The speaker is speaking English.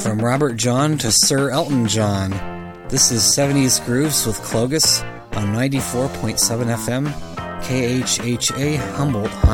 From Robert John to Sir Elton John, this is 70s Grooves with Clogus on 94.7 FM, KHHA Humboldt High.